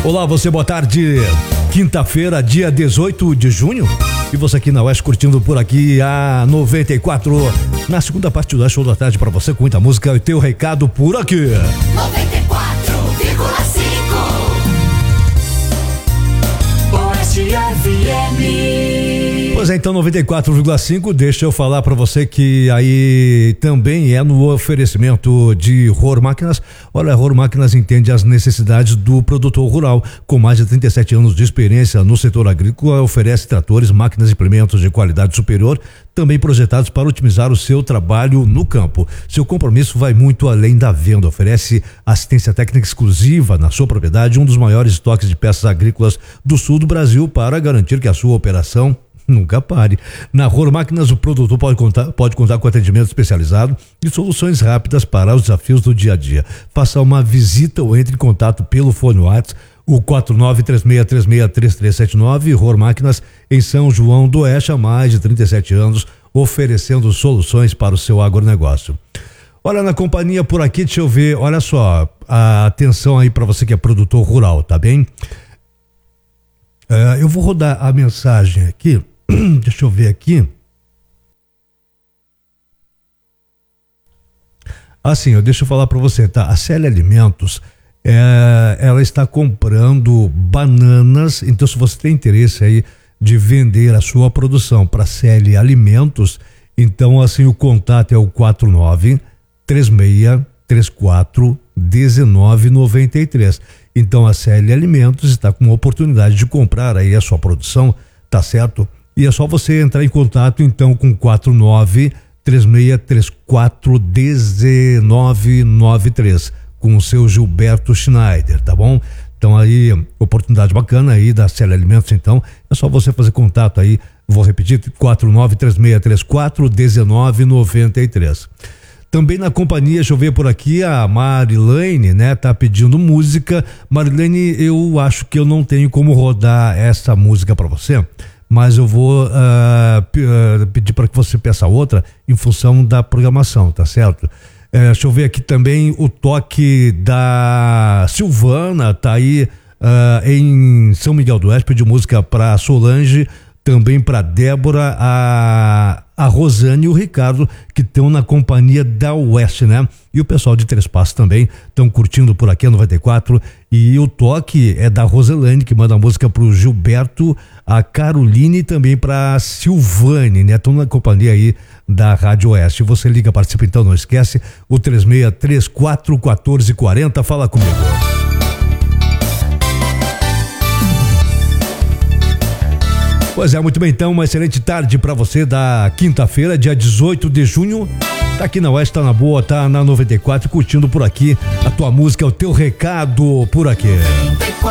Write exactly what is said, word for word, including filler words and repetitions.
Olá, você, boa tarde. Quinta-feira, dia dezoito de junho. E você aqui na Oeste curtindo por aqui a noventa e quatro. Na segunda parte do Show da Tarde pra você com muita música e teu recado por aqui. noventa e quatro vírgula cinco Oeste F M. Pois é, então noventa e quatro vírgula cinco, deixa eu falar pra você que aí também é no oferecimento de Rohr Máquinas. Olha, a Rohr Máquinas entende as necessidades do produtor rural. Com mais de trinta e sete anos de experiência no setor agrícola, oferece tratores, máquinas e implementos de qualidade superior, também projetados para otimizar o seu trabalho no campo. Seu compromisso vai muito além da venda, oferece assistência técnica exclusiva na sua propriedade, um dos maiores estoques de peças agrícolas do sul do Brasil, para garantir que a sua operação nunca pare. Na Rohr Máquinas, o produtor pode contar, pode contar com atendimento especializado e soluções rápidas para os desafios do dia a dia. Faça uma visita ou entre em contato pelo fone WhatsApp, o quatro nove três seis três seis três três sete nove. Rohr Máquinas, em São João do Oeste, há mais de trinta e sete anos, oferecendo soluções para o seu agronegócio. Olha, na companhia por aqui, deixa eu ver, olha só, a atenção aí para você que é produtor rural, tá bem? Uh, eu vou rodar a mensagem aqui. Deixa eu ver aqui. Assim, deixa eu falar para você, tá? A Célia Alimentos, é, ela está comprando bananas. Então, se você tem interesse aí de vender a sua produção para Célia Alimentos, então assim o contato é o quatro nove três seis três quatro um nove nove três. Então a Célia Alimentos está com uma oportunidade de comprar aí a sua produção, tá certo? E é só você entrar em contato então com quatro nove três seis três quatro um nove nove três com o seu Gilberto Schneider, tá bom? Então aí, oportunidade bacana aí da Célia Alimentos, então é só você fazer contato aí, vou repetir, quatro nove três seis três quatro um nove nove três. Também na companhia, deixa eu ver por aqui, a Marilene, né, tá pedindo música. Marilene, eu acho que eu não tenho como rodar essa música para você, mas eu vou uh, p- uh, pedir para que você peça outra em função da programação, tá certo? Uh, deixa eu ver aqui também o toque da Silvana, tá aí uh, em São Miguel do Oeste, pediu música para Solange, também para Débora, a, a Rosane e o Ricardo, que estão na companhia da Oeste, né? E o pessoal de Três Passos também estão curtindo por aqui a noventa e quatro. E o toque é da Roselane, que manda a música pro Gilberto, a Caroline e também pra Silvane, né? Estão na companhia aí da Rádio Oeste. Você liga, participa, então não esquece, o três seis três quatro um quatro quatro zero, fala comigo. Pois é, muito bem, então, uma excelente tarde pra você da quinta-feira, dia dezoito de junho. Tá aqui na Oeste, tá na boa, tá na noventa e quatro, curtindo por aqui a tua música, o teu recado por aqui.